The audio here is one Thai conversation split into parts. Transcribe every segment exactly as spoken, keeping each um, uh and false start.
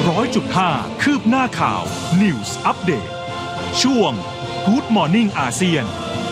ร้อยจุดห้าคืบหน้าข่าว News Update ช่วง Good Morning อาเซียน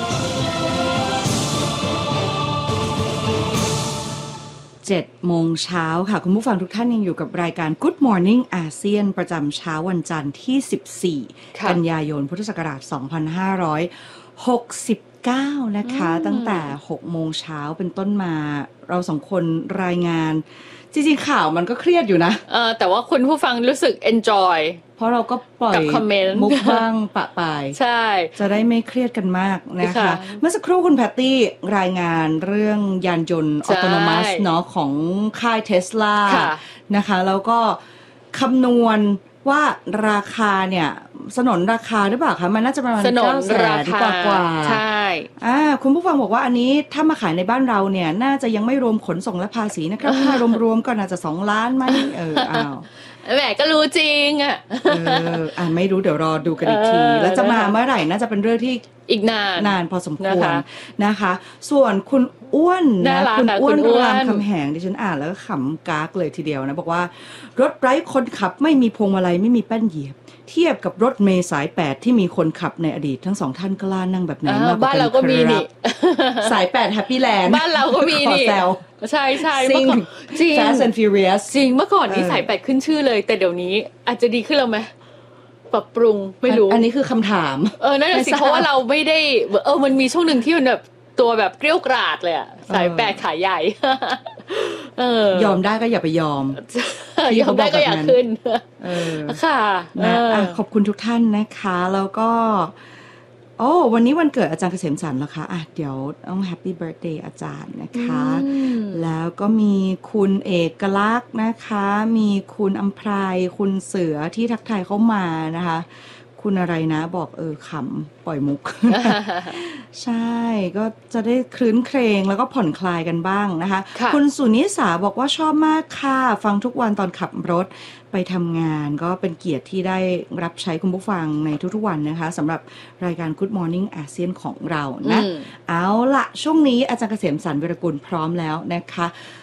เจ็ดโมงเช้าค่ะคุณผู้ฟังทุกท่านยังอยู่กับรายการ Good Morning อาเซียนประจำเช้าวันจันทร์ที่สิบสี่กันยายนพุทธศักราชสองพันห้าร้อยหกสิบเก้านะคะตั้งแต่หกโมงเช้าเป็นต้นมาเราสองคนรายงานจริงๆข่าวมันก็เครียดอยู่นะเออแต่ว่าคุณผู้ฟังรู้สึก enjoy เพราะเราก็ปล่อยมุกบ้างปะปายใช่จะได้ไม่เครียดกันมากนะคะเมื่อสักครู่คุณแพตตี้รายงานเรื่องยานยนต์ออโตโนมัสเนาะของค่าย Tesla นะคะแล้วก็คำนวณว่าราคาเนี่ยสนนราคาหรือเปล่าคะมันน่าจะประมาณเก้าแสนกว่ากว่าใช่อ่าคุณผู้ฟังบอกว่าอันนี้ถ้ามาขายในบ้านเราเนี่ยน่าจะยังไม่รวมขนส่งและภาษีนะครับถ้ารวมๆก็น่าจะสองล้านไหมเอออ้าวแหมก็รู้จริงอ่ะเอออ่ะไม่รู้เดี๋ยวรอดูกันอีกทีแล้วจะมาเมื่อไหร่น่าจะเป็นเรื่องที่อีกนานนานพอสมควรนะคะส่วนคุณอ้วนนะคุณอ้วนรามคำแหงดิฉันอ่านแล้วก็ขำกากเลยทีเดียวนะบอกว่ารถไร้คนขับไม่มีพวงมาลัยไม่มีแป้นเหยียบเทียบกับรถเมล์สายแปดที่มีคนขับในอดีตทั้งสองท่านกล้านั่งแบบไหนมากกว่ากันครับบ้านเราก็มีนี่สายแปดแฮปปี้แลนด์บ้านเราก็มีนี่ใช่ใช่เมื่อก่อนจริง Fast and Furious จริงเมื่อก่อนนี้สายแปดขึ้นชื่อเลยแต่เดี๋ยวนี้อาจจะดีขึ้นแล้วไหมปรับปรุงไม่รู้อันนี้คือคำถามเออนั่นแหละสิเพราะว่าเราไม่ได้เออมันมีช่วงหนึ่งที่มันแบบตัวแบบเกรี้ยวกราดเลยอะสายแปดขายใหญ่เออยอมได้ก็อย่าไปยอมยอมได้ก็อย่าขึ้นเออค่ะนะขอบคุณทุกท่านนะคะแล้วก็โอ้วันนี้วันเกิดอาจารย์เกษมสรรแล้วค่ะอ่ะเดี๋ยวต้องแฮปปี้เบิร์ธเดย์อาจารย์นะคะแล้วก็มีคุณเอกลักษณ์นะคะมีคุณอัมไพรคุณเสือที่ทักทายเข้ามานะคะคุณอะไรนะบอกเออขำปล่อยมุก ใช่ก็จะได้คลื้นเครงแล้วก็ผ่อนคลายกันบ้างนะคะ คุณสุนิสาบอกว่าชอบมากค่ะฟังทุกวันตอนขับรถไปทำงานก็เป็นเกียรติที่ได้รับใช้คุณผู้ฟังในทุกๆวันนะคะสำหรับรายการ Good Morning อาเซียนของเรานะเอาละช่วงนี้อาจารย์เกษมสรร วีรกุลพร้อมแล้วนะคะ